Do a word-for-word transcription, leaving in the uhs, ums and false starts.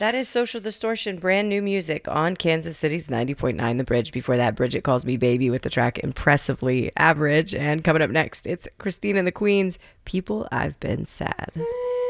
That is Social Distortion, brand new music on Kansas City's ninety point nine The Bridge. Before that, Bridget Calls Me Baby with the track Impressively Average. And coming up next, it's Christine and the Queens, People I've Been Sad.